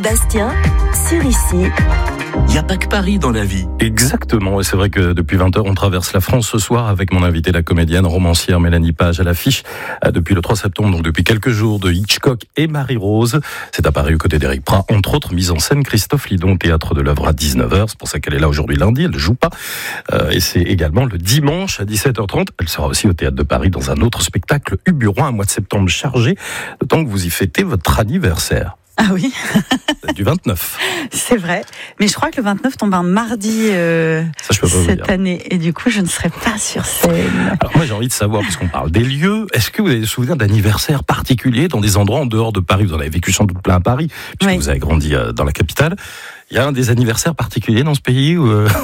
Bastien, sur ici. Il n'y a pas que Paris dans la vie. Exactement, et c'est vrai que depuis 20h, on traverse la France ce soir avec mon invitée, la comédienne romancière Mélanie Page à l'affiche depuis le 3 septembre, donc depuis quelques jours, de Hitchcock et Marie-Rose. C'est à Paris aux côtés d'Éric Prat, entre autres, mise en scène Christophe Lidon, théâtre de l'œuvre à 19h. C'est pour ça qu'elle est là aujourd'hui lundi, elle ne joue pas. Et c'est également le dimanche à 17h30. Elle sera aussi au théâtre de Paris dans un autre spectacle, Uburon, un mois de septembre chargé, le temps que vous y fêtez votre anniversaire. Ah oui. Du 29. C'est vrai. Mais je crois que le 29 tombe un mardi Ça, je peux pas cette année. Et du coup, je ne serai pas sur scène. Alors moi, j'ai envie de savoir, puisqu'on parle des lieux, est-ce que vous avez des souvenirs d'anniversaires particuliers dans des endroits en dehors de Paris? Vous en avez vécu sans doute plein à Paris, puisque vous avez grandi dans la capitale. Il y a des anniversaires particuliers dans ce pays qui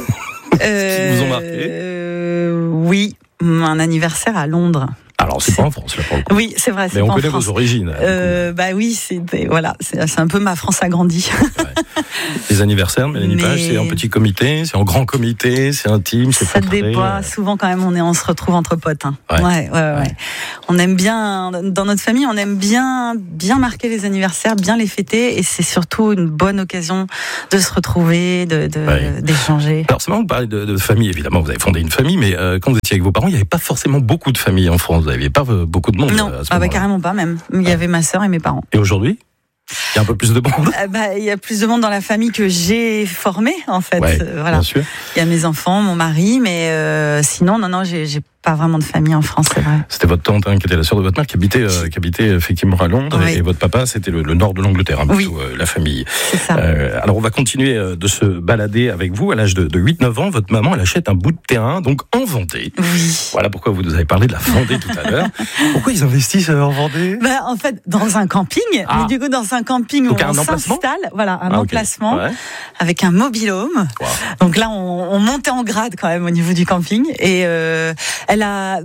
vous ont marqué? Oui, un anniversaire à Londres. Alors, c'est pas en France, là, pour le coup. Oui, c'est vrai, c'est mais pas on connaît en France. vos origines. Bah oui, c'est un peu ma France agrandie. Ouais. Les anniversaires, Mélanie Page, c'est en petit comité, c'est en grand comité, c'est intime, c'est ça préparé. dépend. Souvent, quand même, on se retrouve entre potes. Hein. Ouais. On aime bien, dans notre famille, on aime bien marquer les anniversaires, bien les fêter, et c'est surtout une bonne occasion de se retrouver, d'échanger. Alors, c'est marrant, vous parlez de famille, évidemment, vous avez fondé une famille, mais quand vous étiez avec vos parents, il n'y avait pas forcément beaucoup de familles en France. Vous n'aviez pas beaucoup de monde. Non, carrément pas même. Il y avait ma sœur et mes parents. Et aujourd'hui ? Il y a un peu plus de monde. Il y a plus de monde dans la famille que j'ai formée, en fait. Voilà. Bien sûr. Il y a mes enfants, mon mari, mais sinon, non, j'ai pas vraiment de famille en France, c'est vrai. C'était votre tante qui était la sœur de votre mère qui habitait effectivement à Londres, et votre papa c'était le nord de l'Angleterre, plutôt la famille. C'est ça. Alors on va continuer de se balader avec vous. À l'âge de 8-9 ans, votre maman elle achète un bout de terrain, donc en Vendée. Oui. Voilà pourquoi vous nous avez parlé de la Vendée tout à l'heure. Pourquoi ils investissent en Vendée? En fait, dans un camping, mais du coup dans un camping donc où on s'installe, un emplacement avec un mobil-home. Wow. Donc là on montait en grade quand même au niveau du camping, et elle a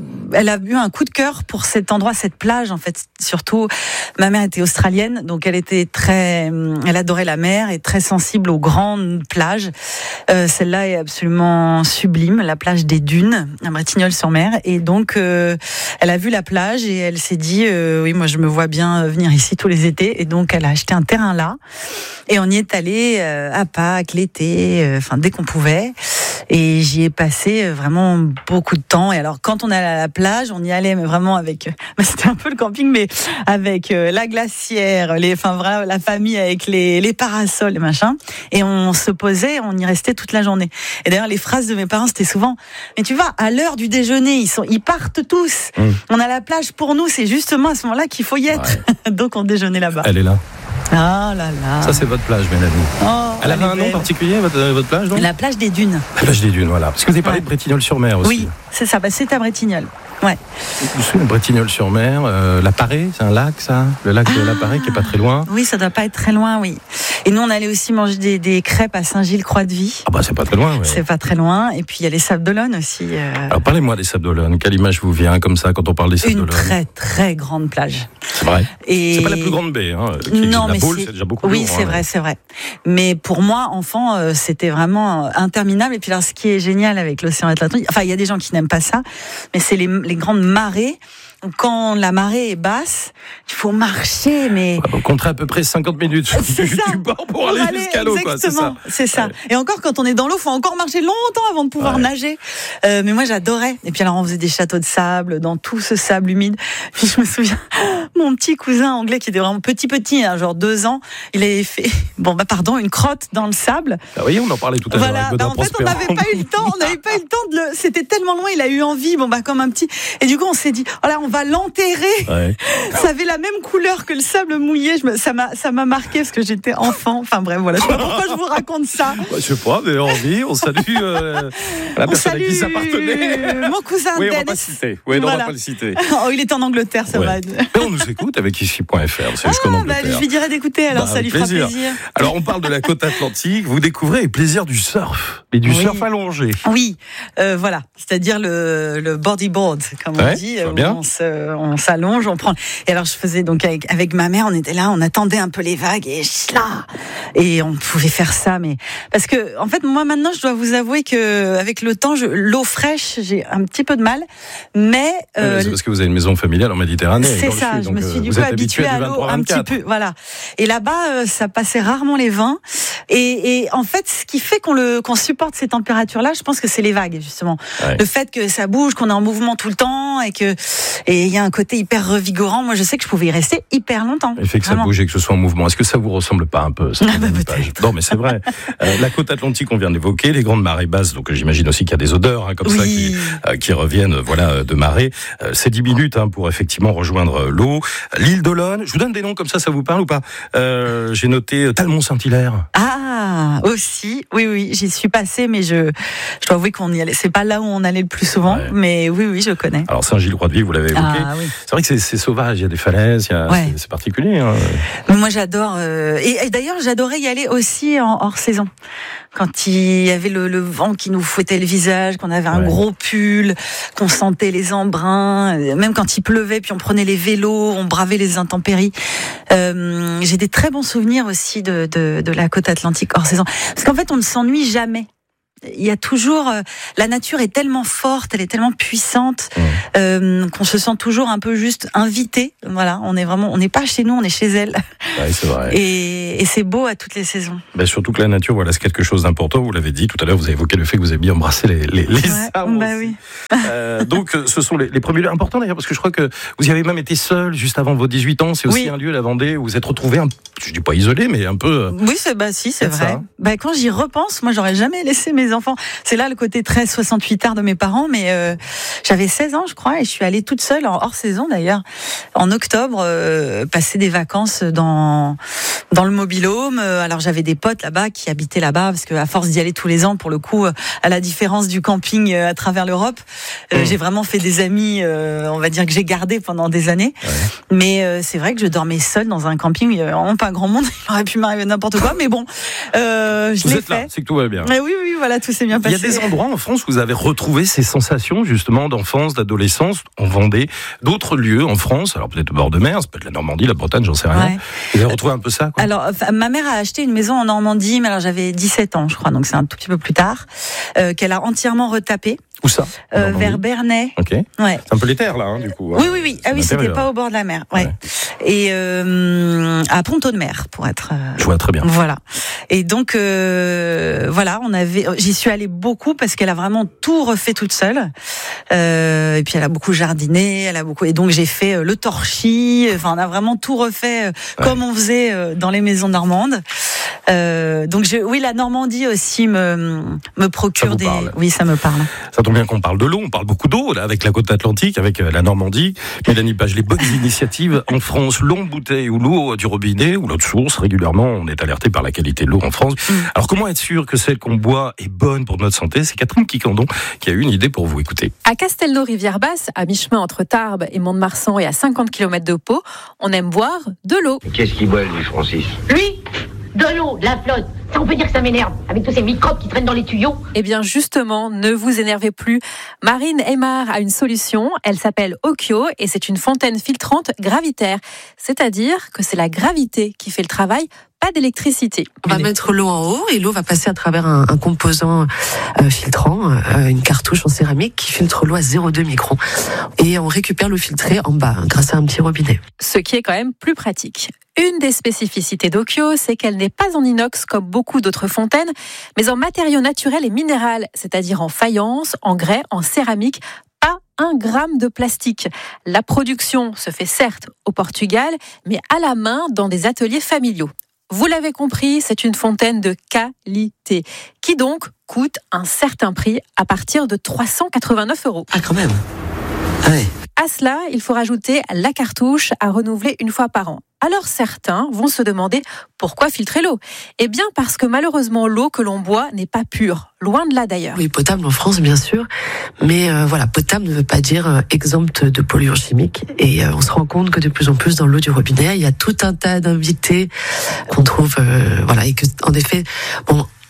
eu un coup de cœur pour cet endroit, cette plage en fait. Surtout, ma mère était australienne, donc elle adorait la mer et très sensible aux grandes plages. Celle-là est absolument sublime, la plage des Dunes, à Bretignolles-sur-Mer. Et donc, elle a vu la plage et elle s'est dit, oui, moi je me vois bien venir ici tous les étés. Et donc, elle a acheté un terrain là. Et on y est allé à Pâques, l'été, dès qu'on pouvait. Et j'y ai passé vraiment beaucoup de temps. Et alors, quand on allait à la plage, on y allait mais vraiment avec... c'était un peu le camping, mais avec la glacière, la famille avec les parasols, les machins. Et on se posait, on y restait toute la journée. Et d'ailleurs, les phrases de mes parents, c'était souvent... Mais tu vois, à l'heure du déjeuner, ils partent tous. On a la plage pour nous, c'est justement à ce moment-là qu'il faut y être. Ouais. Donc, on déjeunait là-bas. Elle est là. Ah là là. Ça, c'est votre plage, Mélanie. Elle avait un nom particulier, votre plage, non? La plage des Dunes. La plage des Dunes, voilà. Parce que vous avez parlé de Bretignolles-sur-Mer aussi. Oui, c'est ça. C'est à Bretignolles. Ouais. Vous savez, Bretignolles-sur-Mer, la Parée, c'est un lac, ça? Le lac de la Parée qui est pas très loin. Oui, ça doit pas être très loin, oui. Et nous, on allait aussi manger des crêpes à Saint-Gilles-Croix-de-Vie. Ah c'est pas très loin, ouais. C'est pas très loin. Et puis, il y a les Sables d'Olonne aussi. Alors, parlez-moi des Sables d'Olonne. Quelle image vous vient comme ça quand on parle des Sables d'Olonne? Une très, très grande plage. C'est vrai. Et... c'est pas la plus grande baie, hein. Non, mais c'est déjà beaucoup oui, lourd, c'est vrai. Mais pour moi, enfant, c'était vraiment interminable. Et puis, alors, ce qui est génial avec l'océan Atlantique, il y a des gens qui n'aiment pas ça, mais c'est les grandes marées. Quand la marée est basse, il faut marcher, mais... on compterait à peu près 50 minutes du bord pour aller jusqu'à l'eau, quoi. C'est ça. Ouais. Et encore, quand on est dans l'eau, il faut encore marcher longtemps avant de pouvoir nager. Mais moi, j'adorais. Et puis alors, on faisait des châteaux de sable, dans tout ce sable humide. Puis je me souviens, mon petit cousin anglais, qui était vraiment petit, hein, genre 2 ans, il avait fait, une crotte dans le sable. Ah oui, on en parlait tout à l'heure. Voilà. En fait, on n'avait pas eu le temps. C'était tellement loin, il a eu envie, comme un petit... Et du coup, on s'est dit, on va l'enterrer. Ouais. Ça avait la même couleur que le sable mouillé. Ça m'a marqué parce que j'étais enfant. Enfin bref, voilà. Je sais pas pourquoi je vous raconte ça. Je sais pas, mais envie. On salue la personne à qui ça appartenait. Mon cousin Dennis. On va pas le citer. Il est en Angleterre, ça va. On nous écoute avec ici.fr. C'est jusqu'en Angleterre. Je lui dirai d'écouter, alors ça lui fera plaisir. Alors on parle de la côte atlantique. Vous découvrez les plaisirs du surf. Et du surf allongé. Oui, voilà. C'est-à-dire le bodyboard, comme on dit. Bien. glace, on s'allonge, on prend. Et alors je faisais donc avec ma mère, on était là, on attendait un peu les vagues et on pouvait faire ça, mais parce que en fait moi maintenant je dois vous avouer que avec le temps, l'eau fraîche, j'ai un petit peu de mal, mais c'est parce que vous avez une maison familiale en Méditerranée. C'est ça, sud, je me suis du coup habituée à l'eau un petit peu, voilà. Et là-bas, ça passait rarement les vents. Et en fait, ce qui fait qu'on supporte ces températures-là, je pense que c'est les vagues, justement. Ouais. Le fait que ça bouge, qu'on est en mouvement tout le temps et il y a un côté hyper revigorant. Moi, je sais que je pouvais y rester hyper longtemps. Le fait que vraiment. Ça bouge et que ce soit en mouvement. Est-ce que ça vous ressemble pas un peu, ça? Non, mais c'est vrai. La côte atlantique, on vient d'évoquer, les grandes marées basses. Donc, j'imagine aussi qu'il y a des odeurs, comme ça, qui reviennent, de marée. C'est 10 minutes, pour effectivement rejoindre l'eau. L'île d'Olonne. Je vous donne des noms comme ça vous parle ou pas? J'ai noté Talmont-Saint-Hilaire. Ah, aussi. Oui, j'y suis passée, mais je dois avouer qu'on y allait. C'est pas là où on allait le plus souvent, mais oui, je connais. Alors Saint-Gilles-Croix-de-Vie, vous l'avez évoqué. Oui. C'est vrai que c'est sauvage, il y a des falaises, c'est particulier. Moi, j'adore. Et d'ailleurs, j'adorais y aller aussi en hors saison. Quand il y avait le vent qui nous fouettait le visage, qu'on avait un gros pull, qu'on sentait les embruns, même quand il pleuvait, puis on prenait les vélos, on bravait les intempéries. J'ai des très bons souvenirs aussi de la côte atlantique hors saison. Parce qu'en fait, on ne s'ennuie jamais. Il y a toujours, la nature est tellement forte, elle est tellement puissante, qu'on se sent toujours un peu juste invité. Voilà, on n'est pas chez nous, on est chez elle. Ouais, c'est vrai. Et c'est beau à toutes les saisons. Surtout que la nature, c'est quelque chose d'important. Vous l'avez dit tout à l'heure, vous avez évoqué le fait que vous avez bien embrassé les arbres. Oui. Donc, ce sont les premiers lieux importants d'ailleurs, parce que je crois que vous y avez même été seul juste avant vos 18 ans. C'est aussi un lieu, la Vendée, où vous êtes retrouvé, je dis pas isolé, mais un peu. Oui, c'est vrai. Quand j'y repense, moi, j'aurais jamais laissé mes enfants. C'est là le côté très 68 art de mes parents, mais j'avais 16 ans, je crois, et je suis allée toute seule, en hors saison d'ailleurs, en octobre, passer des vacances dans le mobil-home. Alors j'avais des potes là-bas qui habitaient là-bas, parce qu'à force d'y aller tous les ans, pour le coup, à la différence du camping à travers l'Europe, j'ai vraiment fait des amis, on va dire que j'ai gardé pendant des années. Ouais. Mais c'est vrai que je dormais seule dans un camping, il n'y avait vraiment pas grand monde, il aurait pu m'arriver n'importe quoi, mais bon, je l'ai fait. Là, c'est que tout va bien. Mais oui, voilà, tout s'est bien passé. Il y a des endroits en France où vous avez retrouvé ces sensations justement d'enfance, d'adolescence, en Vendée, d'autres lieux en France, alors peut-être au bord de mer, ça peut être la Normandie, la Bretagne, j'en sais rien. Ouais. Vous avez retrouvé un peu ça, quoi. Alors, ma mère a acheté une maison en Normandie, mais alors j'avais 17 ans, je crois, donc c'est un tout petit peu plus tard, qu'elle a entièrement retapé. Où ça? Vers Bernay. Ok. Ouais. C'est un peu les terres là, du coup. Oui. Ah oui, c'était pas au bord de la mer. Ouais. Et à Pont-de-Mer, pour être. Je vois très bien. Voilà. Et donc voilà, j'y suis allée beaucoup parce qu'elle a vraiment tout refait toute seule. Et puis elle a beaucoup jardiné, et donc j'ai fait le torchis. Enfin, on a vraiment tout refait comme on faisait dans les maisons normandes. Donc la Normandie aussi me procure des. Parle. Oui, ça me parle. Ça tombe bien qu'on parle de l'eau, on parle beaucoup d'eau là, avec la côte atlantique, avec la Normandie. Mélanie Page, les bonnes initiatives en France, l'eau en bouteille ou l'eau du robinet ou l'eau de source, régulièrement, on est alerté par la qualité de l'eau en France. Alors comment être sûr que celle qu'on boit est bonne pour notre santé? C'est Catherine Quicandon qui a eu une idée pour vous. Écoutez. À Castelnau-Rivière-Basse, à mi-chemin entre Tarbes et Mont-de-Marsan et à 50 km de Pau, on aime boire de l'eau. Qu'est-ce qu'il boit, lui, Francis? Lui, de l'eau, de la flotte. Ça, on peut dire que ça m'énerve, avec tous ces microbes qui traînent dans les tuyaux. Eh bien, justement, ne vous énervez plus. Marine Aymar a une solution. Elle s'appelle Occhio et c'est une fontaine filtrante gravitaire. C'est-à-dire que c'est la gravité qui fait le travail, pas d'électricité. On va mettre l'eau en haut et l'eau va passer à travers un composant filtrant, une cartouche en céramique qui filtre l'eau à 0,2 microns. Et on récupère l'eau filtrée en bas grâce à un petit robinet. Ce qui est quand même plus pratique. Une des spécificités d'Occhio, c'est qu'elle n'est pas en inox comme beaucoup d'autres fontaines, mais en matériaux naturels et minéral, c'est-à-dire en faïence, en grès, en céramique, pas 1 gramme de plastique. La production se fait certes au Portugal, mais à la main dans des ateliers familiaux. Vous l'avez compris, c'est une fontaine de qualité, qui donc coûte un certain prix à partir de 389 €. Ah, quand même. Ah ouais. À cela, il faut rajouter la cartouche à renouveler une fois par an. Alors certains vont se demander pourquoi filtrer l'eau? Eh bien parce que malheureusement l'eau que l'on boit n'est pas pure, loin de là d'ailleurs. Oui, potable en France bien sûr, mais potable ne veut pas dire exempte de polluants chimiques. Et on se rend compte que de plus en plus dans l'eau du robinet, il y a tout un tas d'invités qu'on trouve, et que en effet,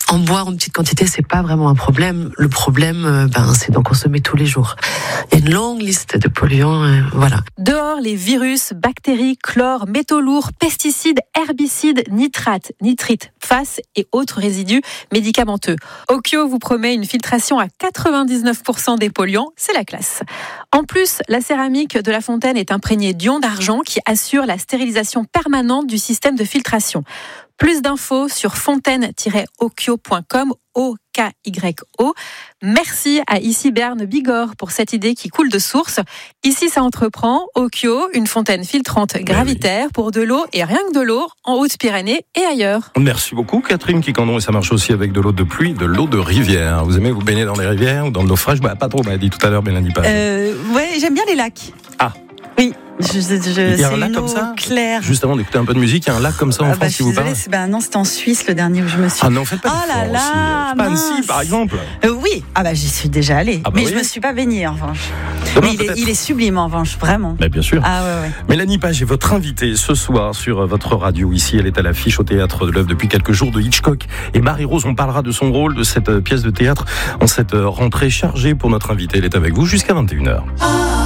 En boire en petite quantité, c'est pas vraiment un problème. Le problème, c'est d'en consommer tous les jours. Il y a une longue liste de polluants, voilà. Dehors, les virus, bactéries, chlore, métaux lourds, pesticides, herbicides, nitrates, nitrites, PFAS et autres résidus médicamenteux. Occhio vous promet une filtration à 99% des polluants, c'est la classe. En plus, la céramique de la fontaine est imprégnée d'ions d'argent qui assure la stérilisation permanente du système de filtration. Plus d'infos sur fontaine-occhio.com, O-K-Y-O. Merci à Ici Berne Bigorre pour cette idée qui coule de source. Ici, ça entreprend. Occhio, une fontaine filtrante gravitaire pour de l'eau et rien que de l'eau en Haute-Pyrénées et ailleurs. Merci beaucoup, Catherine Quiquendon. Et ça marche aussi avec de l'eau de pluie, de l'eau de rivière. Vous aimez vous baigner dans les rivières ou dans de l'eau fraîche? Pas trop, m'a dit tout à l'heure Mélanie Page. Ouais, j'aime bien les lacs. Ah. Oui. Il y a un lac comme ça claire. Juste avant d'écouter un peu de musique, il y a un lac comme ça en France qui vous parle? Non, c'était en Suisse le dernier où je me suis... Ah non, faites pas oh là là, pas Annecy, par exemple. Oui, j'y suis déjà allée. Mais je me suis pas baignée en revanche. Mais il est sublime en revanche, vraiment. Mais bien sûr. Ah ouais. Mélanie Page est votre invitée ce soir sur votre radio. Ici, elle est à l'affiche au Théâtre de l'Œuvre depuis quelques jours de Hitchcock. Et Marie-Rose, on parlera de son rôle, de cette pièce de théâtre en cette rentrée chargée pour notre invitée. Elle est avec vous jusqu'à 21h.